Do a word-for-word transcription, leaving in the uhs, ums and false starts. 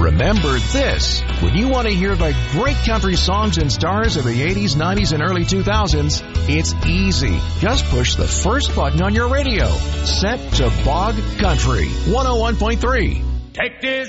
remember this. When you want to hear the great country songs and stars of the eighties, nineties, and early two thousands, it's easy. Just push the first button on your radio. Set to Bog Country one oh one point three. Take this